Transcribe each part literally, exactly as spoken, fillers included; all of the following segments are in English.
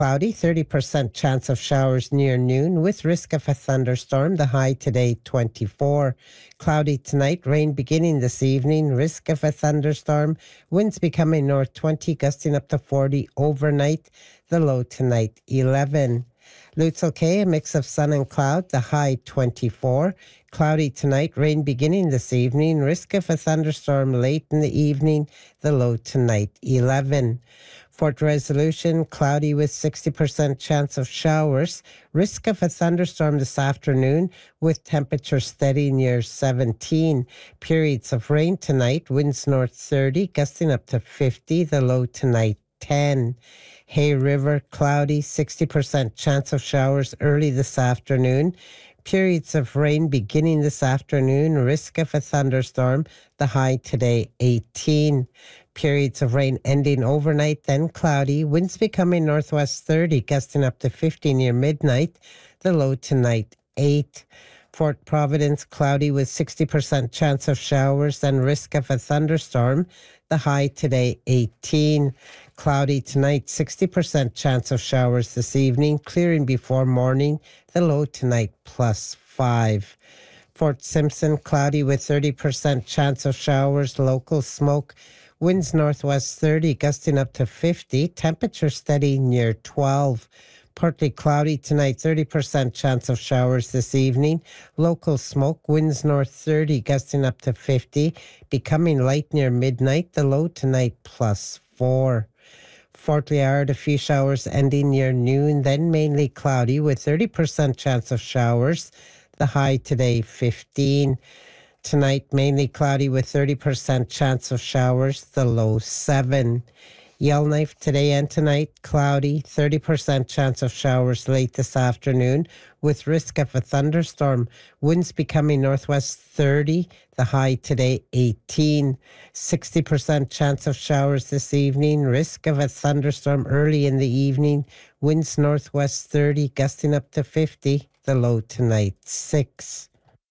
Cloudy, thirty percent chance of showers near noon with risk of a thunderstorm. The high today, twenty-four. Cloudy tonight, rain beginning this evening, risk of a thunderstorm. Winds becoming north twenty, gusting up to forty overnight. The low tonight, eleven. Lutzel K, a mix of sun and cloud, the high twenty-four. Cloudy tonight, rain beginning this evening, risk of a thunderstorm late in the evening, the low tonight, eleven. Fort Resolution, cloudy with sixty percent chance of showers, risk of a thunderstorm this afternoon with temperature steady near seventeen. Periods of rain tonight, winds north thirty, gusting up to fifty, the low tonight, ten. Hay River, cloudy, sixty percent chance of showers early this afternoon. Periods of rain beginning this afternoon, risk of a thunderstorm, the high today, eighteen. Periods of rain ending overnight, then cloudy, winds becoming northwest thirty, gusting up to fifty near midnight, the low tonight, eight. Fort Providence, cloudy with sixty percent chance of showers and risk of a thunderstorm, the high today, eighteen. Cloudy tonight, sixty percent chance of showers this evening, clearing before morning, the low tonight, plus five. Fort Simpson, cloudy with thirty percent chance of showers, local smoke, winds northwest thirty, gusting up to fifty, temperature steady near twelve. Partly cloudy tonight, thirty percent chance of showers this evening. Local smoke, winds north thirty, gusting up to fifty, becoming light near midnight, the low tonight plus four. Fort Liard, a few showers ending near noon, then mainly cloudy with thirty percent chance of showers. The high today, fifteen. Tonight, mainly cloudy with thirty percent chance of showers, the low seven. Yellowknife today and tonight, cloudy, thirty percent chance of showers late this afternoon with risk of a thunderstorm. Winds becoming northwest thirty, the high today eighteen. sixty percent chance of showers this evening, risk of a thunderstorm early in the evening. Winds northwest thirty, gusting up to fifty, the low tonight six.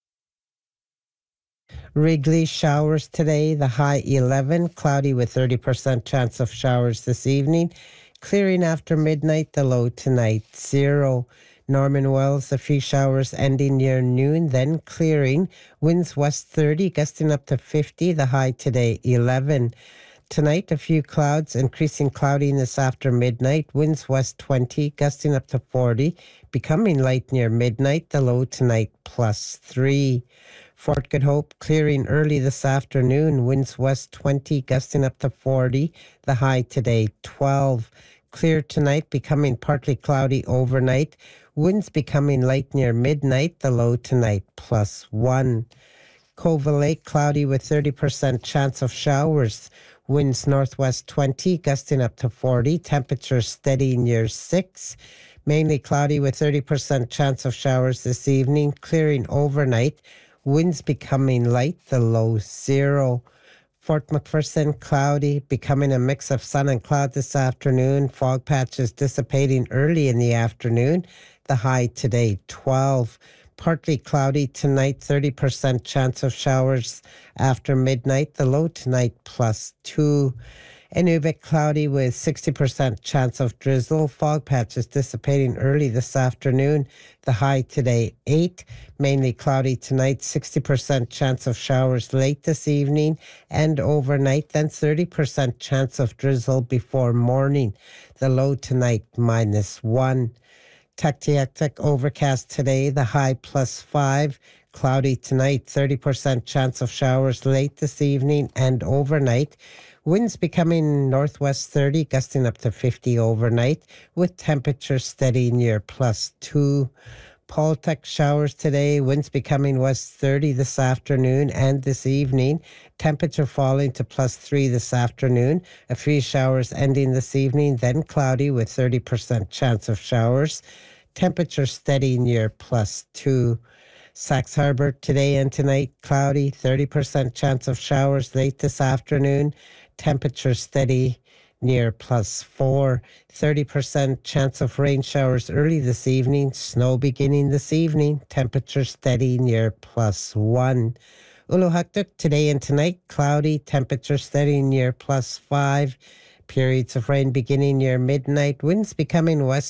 Wrigley, showers today, the high eleven, cloudy with thirty percent chance of showers this evening. Clearing after midnight, the low tonight, zero. Norman Wells, a few showers ending near noon, then clearing. Winds west thirty, gusting up to fifty, the high today, eleven. Tonight, a few clouds, increasing cloudiness after midnight. Winds west twenty, gusting up to forty, becoming light near midnight, the low tonight, plus three. Fort Good Hope, clearing early this afternoon, winds west twenty, gusting up to forty, the high today, twelve. Clear tonight, becoming partly cloudy overnight, winds becoming light near midnight, the low tonight, plus one. Cova Lake, cloudy with thirty percent chance of showers, winds northwest twenty, gusting up to forty, temperature steady near six. Mainly cloudy with thirty percent chance of showers this evening, clearing overnight, winds becoming light, the low zero. Fort McPherson, cloudy, becoming a mix of sun and cloud this afternoon. Fog patches dissipating early in the afternoon. The high today, twelve. Partly cloudy tonight, thirty percent chance of showers after midnight. The low tonight, plus two. Inuvik, cloudy with sixty percent chance of drizzle. Fog patches dissipating early this afternoon. The high today, eight. Mainly cloudy tonight, sixty percent chance of showers late this evening and overnight. Then thirty percent chance of drizzle before morning. The low tonight, minus one. Tuktoyaktuk, overcast today. The high, plus five. Cloudy tonight, thirty percent chance of showers late this evening and overnight. Winds becoming northwest thirty, gusting up to fifty overnight, with temperature steady near plus two. Paultuck, showers today, winds becoming west thirty this afternoon and this evening. Temperature falling to plus three this afternoon. A few showers ending this evening, then cloudy with thirty percent chance of showers. Temperature steady near plus two. Sax Harbor, today and tonight, cloudy, thirty percent chance of showers late this afternoon. Temperature steady near plus four. thirty percent chance of rain showers early this evening. Snow beginning this evening. Temperature steady near plus one. Uluhattuk, today and tonight, cloudy. Temperature steady near plus five. Periods of rain beginning near midnight. Winds becoming west